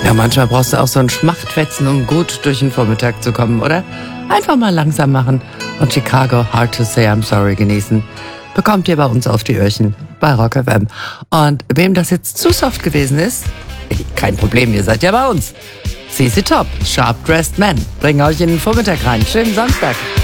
Ja, manchmal brauchst du auch so ein Schmachtfetzen, um gut durch den Vormittag zu kommen, oder? Einfach mal langsam machen und Chicago Hard to Say I'm Sorry genießen. Bekommt ihr bei uns auf die Öhrchen bei Rock FM. Und wem das jetzt zu soft gewesen ist, kein Problem, ihr seid ja bei uns. CC Top, Sharp Dressed Men, bringen euch in den Vormittag rein. Schönen Samstag.